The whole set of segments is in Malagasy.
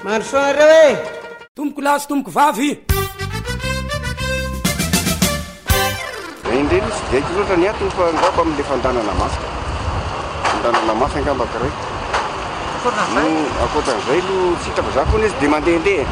Maro soanareo e tomboko lasy tomboko vavy indreny sy diaiko loatra ny atony fa angamba amin'le fandanana masika angamba kiray akoatran'izay lo tsy hitako za foana izy dia mandehandeha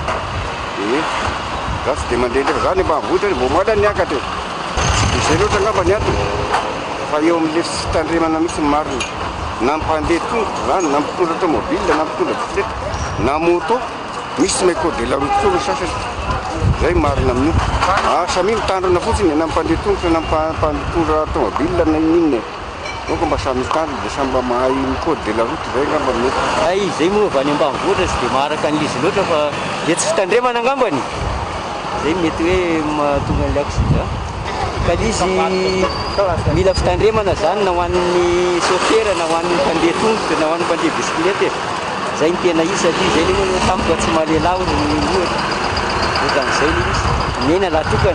za tsy dia mandehandeha fa za ny mba mavotra vao moala ny akatra izay loatra angamba ny atony fa eo amin'le sy tandremana misy mariny na mpandeha tongotra zany na mpitondra automobile na mpitondra bisikileta na moto misy may code de la route foana sasany zay marina amin'io samy mitandrina fotsiny na mpandeha tongotra na mpitondra automobile na inonina donc mba samy mitandrina dia samy mba mahay code de la route zay angamba mety ay zay moa avy any ambanivohitra sy dia maharaka an'izy loatra fa dia tsy fitandremana angambany zay mety hoe mahatonga an'ilay accident ka izy mila fitandremana zany na ho an'ny chauffeur na ho an'ny mpandeha tongotra na ho an'ny mpandeha bisikileta zay ny tena izy satria zay le moa tampoka tsy mahalehilahy ozy ohatra'izay le izy mena laha tokany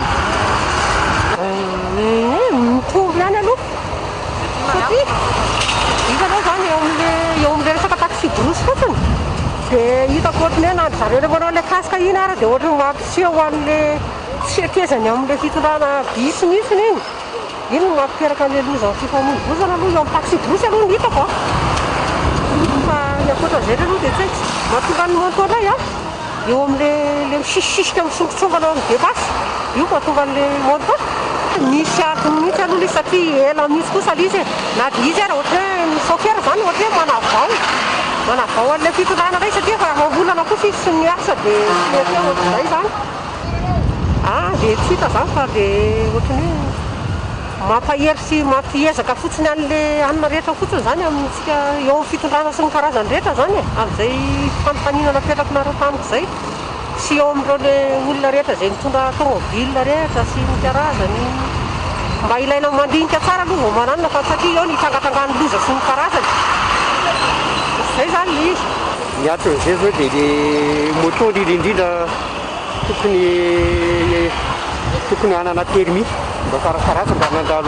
mitovy ihany aloha satria hitanao zany eo amin'le resaka taxi drosy fotsiny dia hitako ohatrany hoe na zareo rehefa manao le kasika iny ary dia ohatrany mampiseho ho an'le fietezany amin'le fitondrana bisy misiny iny no mampiteraka an'le loza fifamoivoizana aloha eo amin'ny taxi drosy aloha ny hitako fa ny akoatran'izay aloha dia tsy haiko mahatonga ny montolay eo amin'le misisisika misongotsongana eo amin'ny debasy io mahatonga an'le monto misy atony mihitsy aloha izy satria ela misy kosa le izy na dia izy ary ohatra hoe ny chauffeur zany ohatra hoe manavao an'ilay fitondrana ray satria fa mambolana kosa izy sy miasa dia mety ohatr'izay zany dia tsy hita zany fa dia ohatrany hoe mampahery sy mampiezaka fotsiny an'le anina rehetra fotsiny zany amintsika eo amin'ny fitondrana sy ny karazany rehetra zany amin'izay fanontaniana napetrakinareo tamiko izay sy eo amin'ireo le olona rehetra izay mitondra automobile rehetra sy ny karazany mba ilaina mandinika tsara aloha vao mananina fa satria eo ny hitsangatsangany loza sy ny karazany izay zany le izy ny aton'izay zao dia le moto indrindrindrindra tokony hanana permis mba karakaratsy mba nandalo